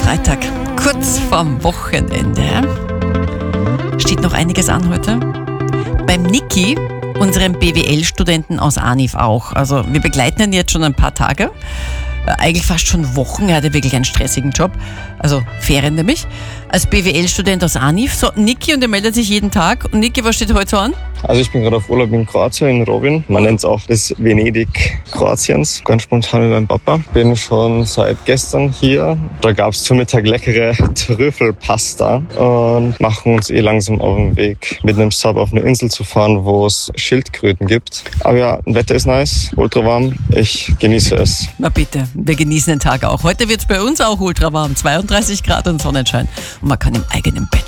Freitag, kurz vorm Wochenende. Steht noch einiges an heute. Beim Niki, unserem BWL-Studenten aus Anif auch. Also wir begleiten ihn jetzt schon ein paar Tage. Eigentlich fast schon Wochen. Er hatte wirklich einen stressigen Job. Also Ferien nämlich. Als BWL-Student aus Anif. So, Niki, und er meldet sich jeden Tag. Und Niki, was steht heute so an? Also ich bin gerade auf Urlaub in Kroatien, in Rovinj. Man nennt es auch das Venedig Kroatiens. Ganz spontan mit meinem Papa. Bin schon seit gestern hier. Da gab es zum Mittag leckere Trüffelpasta. Und machen uns langsam auf den Weg, mit einem Sub auf eine Insel zu fahren, wo es Schildkröten gibt. Aber ja, das Wetter ist nice, ultra warm. Ich genieße es. Na bitte, wir genießen den Tag auch. Heute wird es bei uns auch ultra warm. 32 Grad und Sonnenschein. Und man kann im eigenen Bett